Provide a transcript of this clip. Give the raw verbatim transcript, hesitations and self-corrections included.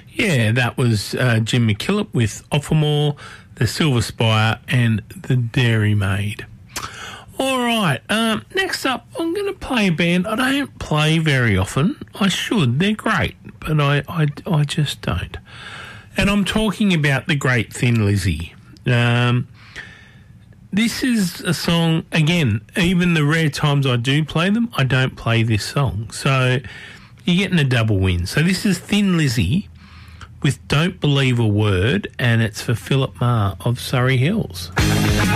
Yeah, that was uh, Jim McKillop with Offamore, the Silver Spire and the Dairy Maid. All right, um, next up, I'm going to play a band I don't play very often. I should, they're great, but I, I, I just don't. And I'm talking about the great Thin Lizzy. Um, this is a song, again, even the rare times I do play them, I don't play this song. So you're getting a double win. So this is Thin Lizzy with Don't Believe a Word, and it's for Philip Marr of Surrey Hills.